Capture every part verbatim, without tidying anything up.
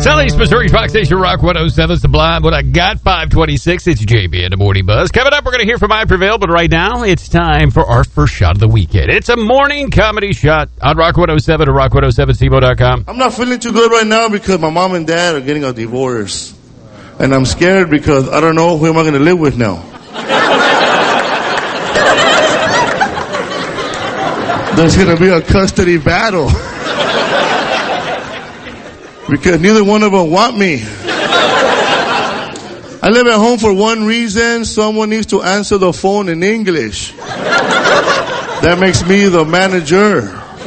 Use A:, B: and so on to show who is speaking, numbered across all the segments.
A: Southeast Missouri Rock Station, Rock one oh seven, Sublime. What I got, five twenty-six. It's J B in the Morning Buzz. Coming up, we're going to hear from I Prevail, but right now, it's time for our first shot of the weekend. It's a morning comedy shot on Rock one oh seven at rock one oh seven C M O dot com.
B: I'm not feeling too good right now because my mom and dad are getting a divorce. And I'm scared because I don't know who am I going to live with now. There's going to be a custody battle. Because neither one of them want me. I live at home for one reason. Someone needs to answer the phone in English. That makes me the manager.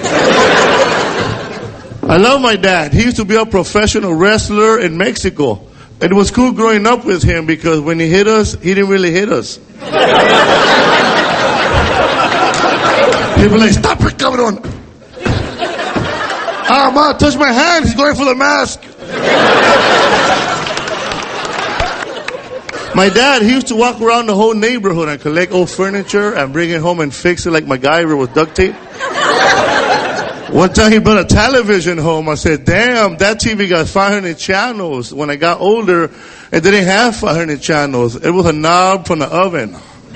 B: I love my dad. He used to be a professional wrestler in Mexico. It was cool growing up with him because when he hit us, he didn't really hit us. He'd be like, stop it, coming on. Ah, Ma, touch my hand. He's going for the mask. My dad, he used to walk around the whole neighborhood and collect old furniture and bring it home and fix it like MacGyver with duct tape. One time he brought a television home. I said, damn, that T V got five hundred channels. When I got older, it didn't have five hundred channels. It was a knob from the oven.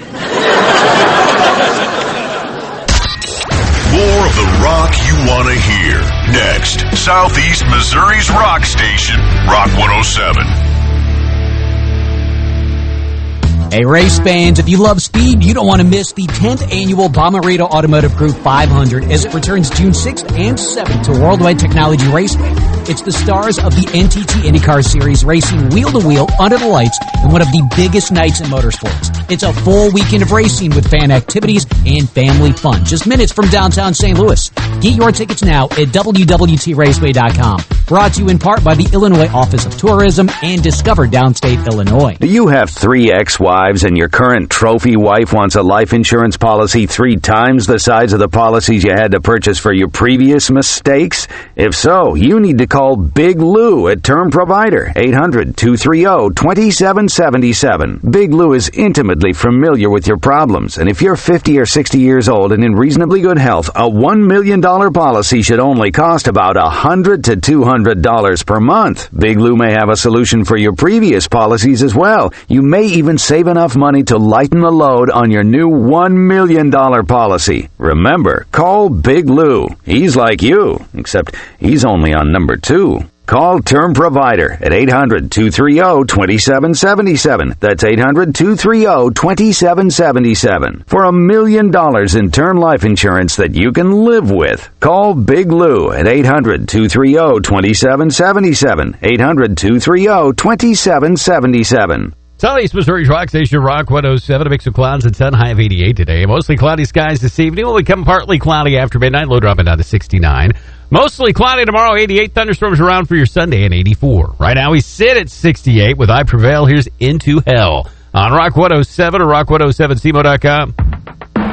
C: More of the rock you want to hear. Next, Southeast Missouri's rock station, Rock one oh seven.
D: Hey, race fans, if you love speed, you don't want to miss the tenth annual Bomarito Automotive Group five hundred as it returns June sixth and seventh to Worldwide Technology Raceway. It's the stars of the N T T IndyCar Series racing wheel-to-wheel under the lights in one of the biggest nights in motorsports. It's a full weekend of racing with fan activities and family fun, just minutes from downtown Saint Louis. Get your tickets now at w w t raceway dot com. Brought to you in part by the Illinois Office of Tourism and Discover Downstate Illinois.
E: Do you have three ex-wives and your current trophy wife wants a life insurance policy three times the size of the policies you had to purchase for your previous mistakes? If so, you need to call Big Lou at Term Provider, eight hundred, two three zero, two seven seven seven. Big Lou is intimately familiar with your problems, and if you're fifty or sixty years old and in reasonably good health, a one million dollars policy should only cost about one hundred to two hundred dollars per month. Big Lou may have a solution for your previous policies as well. You may even save enough money to lighten the load on your new one million dollars policy. Remember, call Big Lou. He's like you, except he's only on number two. Call Term Provider at eight hundred, two three zero, two seven seven seven. That's eight hundred, two three zero, two seven seven seven. For a million dollars in term life insurance that you can live with. Call Big Lou at eight hundred, two three zero, two seven seven seven. eight hundred, two three zero, two seven seven seven.
A: Southeast Missouri's Rock Station, Rock one oh seven. A mix of clouds and sun, high of eighty-eight today. Mostly cloudy skies this evening. Will become partly cloudy after midnight. Low dropping down to sixty-nine. Mostly cloudy tomorrow, eighty-eight. Thunderstorms around for your Sunday and eighty-four. Right now we sit at sixty-eight with I Prevail. Here's Into Hell on Rock one oh seven or rock one oh seven C M O dot com.